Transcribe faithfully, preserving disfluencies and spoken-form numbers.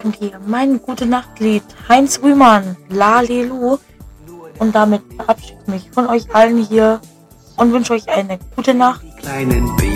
Okay, mein Gute-Nacht-Lied, Heinz Rühmann, Lalelu. Und damit verabschiede ich mich von euch allen hier und wünsche euch eine gute Nacht. Kleinen